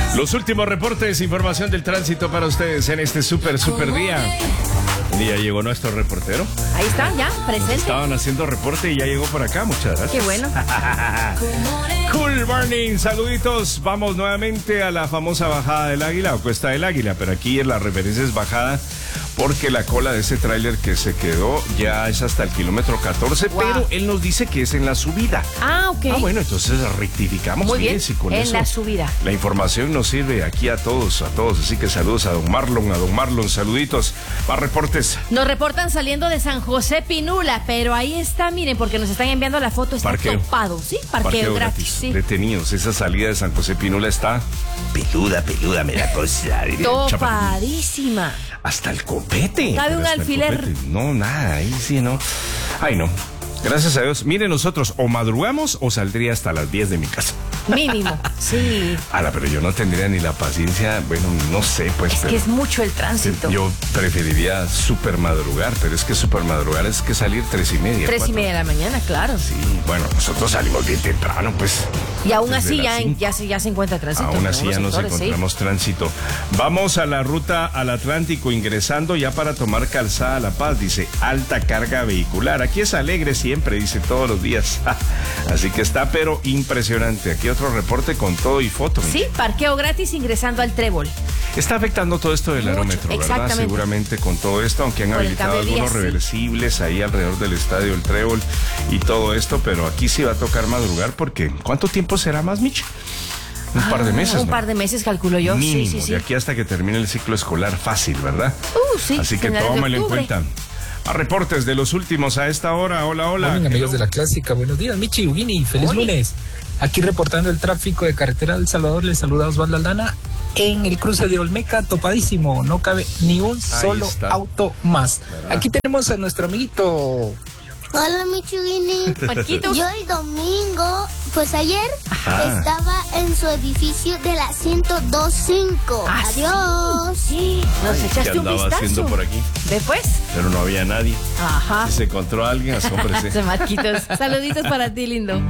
Los últimos reportes, información del tránsito para ustedes en este súper día. Y ya llegó nuestro reportero. Ahí está, ya, presente. Estaban haciendo reporte y ya llegó por acá, muchas gracias. Qué bueno. Cool morning, saluditos. Vamos nuevamente a la famosa bajada del Águila o Cuesta del Águila, pero aquí la referencia es bajada porque la cola de ese tráiler que se quedó ya es hasta el kilómetro 14, wow. Pero él nos dice que es en la subida. Ah, ok. Ah, bueno, entonces rectificamos. Muy bien, si con en eso la subida. La información nos sirve aquí a todos. Así que saludos a don Marlon, saluditos. Más reportes. Nos reportan saliendo de San José Pinula, pero ahí está, miren, porque nos están enviando la foto, está topado, ¿sí? Parqueo gratis. Sí. Detenidos, esa salida de San José Pinula está peluda, me da cosa. Topadísima. Hasta el copete. ¿Cabe un alfiler? No, nada, ahí sí, no. Ay, no. Gracias a Dios. Miren, nosotros o madrugamos o saldría hasta las 10 de mi casa. Mínimo, sí. Pero yo no tendría ni la paciencia, bueno, no sé, pues. Es que es mucho el tránsito. Yo preferiría super madrugar, pero es que super madrugar es que salir 3:30. 3:30 de la mañana, claro. Sí, bueno, nosotros salimos bien temprano, pues. Y aún así ya se encuentra tránsito. Aún así ya nos encontramos tránsito. Vamos a la ruta al Atlántico ingresando ya para tomar calzada La Paz, dice alta carga vehicular. Aquí es alegre siempre, dice todos los días. Así que está, pero impresionante. Aquí otro reporte con todo y foto. Sí, parqueo gratis ingresando al Trébol. Está afectando todo esto del aerómetro, ¿verdad? Seguramente con todo esto, aunque han habilitado algunos reversibles ahí alrededor del estadio El Trébol y todo esto, pero aquí sí va a tocar madrugar porque ¿cuánto tiempo será más, Mich? Un par de meses, Un par de meses, calculo yo. Mínimo, sí. De aquí hasta que termine el ciclo escolar, fácil, ¿verdad? Sí. Así que tómalo en cuenta. A reportes de los últimos a esta hora. Hola. Hola, amigos de la clásica. Buenos días, Michi, Ugini. Feliz lunes. Aquí reportando el tráfico de carretera del Salvador. Les saluda Osvaldo Aldana. En el cruce de Olmeca, topadísimo. No cabe ni un solo auto más. ¿Verdad? Aquí tenemos a nuestro amiguito. Hola, Michugini. Marquitos. Yo el domingo, pues ayer, estaba en su edificio de la 102.5. Adiós. Sí. Nos echaste un vistazo. Haciendo por aquí? ¿Después? Pero no había nadie. Ajá. Si se encontró a alguien, asómbrese. Marquitos. Saluditos para ti, lindo.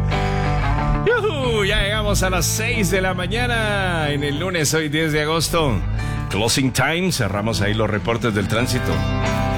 Ya llegamos a las 6 de la mañana en el lunes, hoy 10 de agosto. Closing time, cerramos ahí los reportes del tránsito.